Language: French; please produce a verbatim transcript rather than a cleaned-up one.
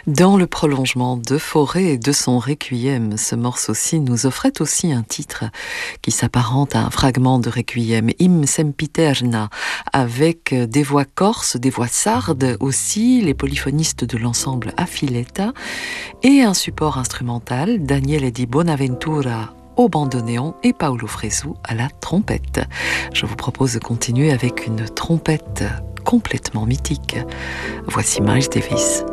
Dans le prolongement de Fauré et de son Requiem, ce morceau-ci nous offrait aussi un titre qui s'apparente à un fragment de Requiem, Im Sempiterna, avec des voix corses, des voix sardes aussi, les polyphonistes de l'ensemble Affiletta, et un support instrumental, Daniele di Bonaventura au bandoneon et Paolo Fresu à la trompette. Je vous propose de continuer avec une trompette complètement mythique. Voici Miles Davis.